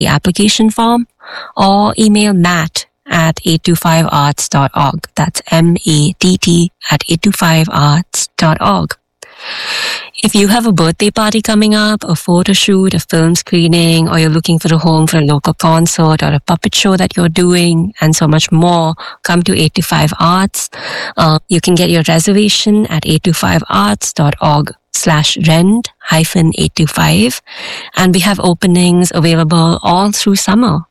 the application form or email matt@825arts.org. That's matt@825arts.org. If you have a birthday party coming up, a photo shoot, a film screening, or you're looking for a home for a local concert or a puppet show that you're doing, and so much more, come to 825 Arts. You can get your reservation at 825arts.org/rent-825. And we have openings available all through summer.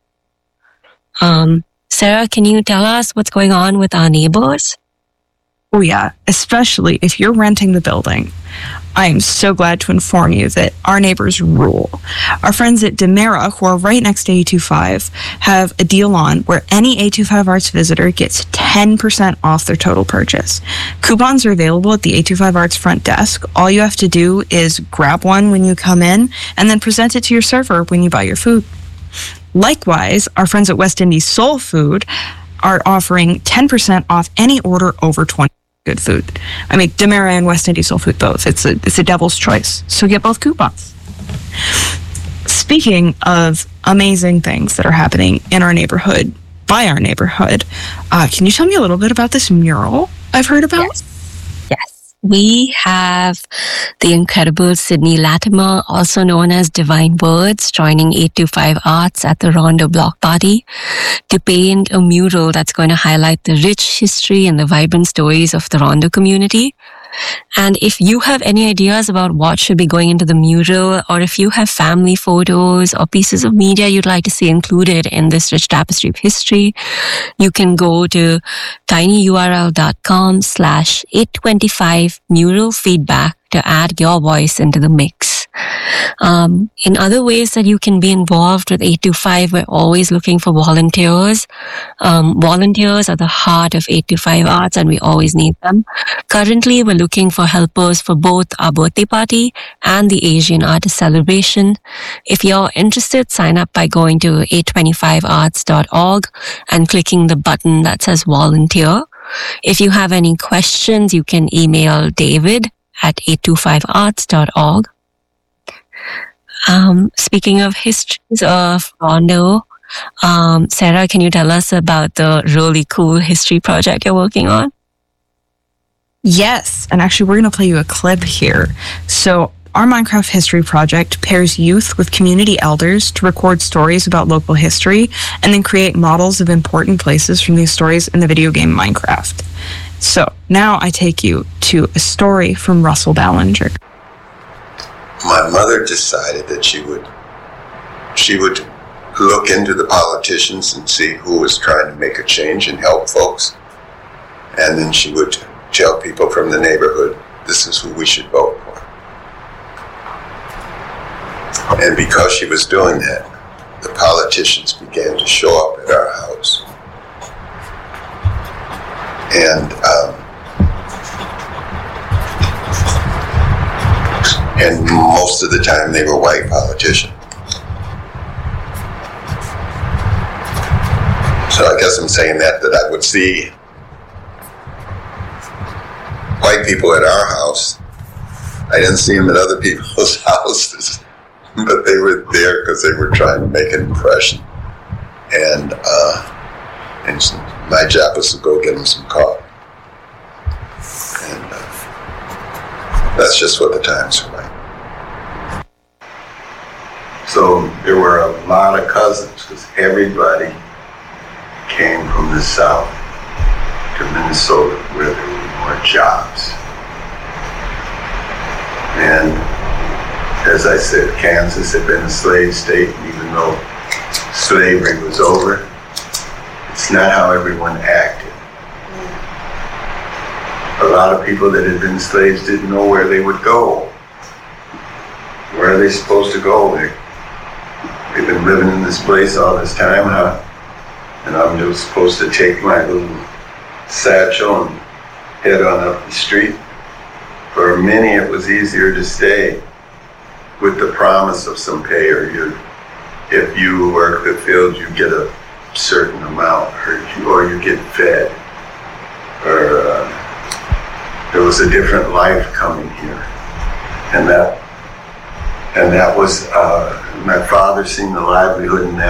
Sarah, can you tell us what's going on with our neighbors? Oh yeah, especially if you're renting the building. I am so glad to inform you that our neighbors rule. Our friends at Demera, who are right next to 825, have a deal on where any 825 Arts visitor gets 10% off their total purchase. Coupons are available at the 825 Arts front desk. All you have to do is grab one when you come in and then present it to your server when you buy your food. Likewise, our friends at West Indies Soul Food are offering 10% off any order over 20. Good food. I mean, Demera and West Indies Soul Food both. It's a devil's choice. So get both coupons. Speaking of amazing things that are happening in our neighborhood, by our neighborhood, can you tell me a little bit about this mural I've heard about? Yes. We have the incredible Sydney Latimer, also known as Divine Words, joining 825 Arts at the Rondo Block Party to paint a mural that's going to highlight the rich history and the vibrant stories of the Rondo community. And if you have any ideas about what should be going into the mural, or if you have family photos or pieces of media you'd like to see included in this rich tapestry of history, you can go to tinyurl.com/825muralfeedback to add your voice into the mix. In other ways that you can be involved with 825, we're always looking for volunteers. Volunteers are the heart of 825 Arts, and we always need them. Currently, we're looking for helpers for both our birthday party and the Asian Artist Celebration. If you're interested, sign up by going to 825arts.org and clicking the button that says volunteer. If you have any questions, you can email david@825arts.org. Speaking of histories of Rondo, Sarah, can you tell us about the really cool history project you're working on? Yes, and actually we're going to play you a clip here. So our Minecraft History Project pairs youth with community elders to record stories about local history and then create models of important places from these stories in the video game Minecraft. So now I take you to a story from Russell Ballinger. My mother decided that she would look into the politicians and see who was trying to make a change and help folks. And then she would tell people from the neighborhood, this is who we should vote for. And because she was doing that, the politicians began to show up at our house. And most of the time they were white politicians. So I guess I'm saying that I would see white people at our house. I didn't see them at other people's houses, but they were there because they were trying to make an impression. And my job was to go get them some coffee. And that's just what the times were like. So there were a lot of cousins because everybody came from the South to Minnesota where there were more jobs. And as I said, Kansas had been a slave state, and even though slavery was over, it's not how everyone acted. A lot of people that had been slaves didn't know where they would go. Where are they supposed to go? They've been living in this place all this time, huh? And I'm just supposed to take my little satchel and head on up the street. For many, it was easier to stay with the promise of some pay, or if you work the field, you get a certain amount, or you get fed, or there was a different life coming here, and And that was, my father seen the livelihood in that.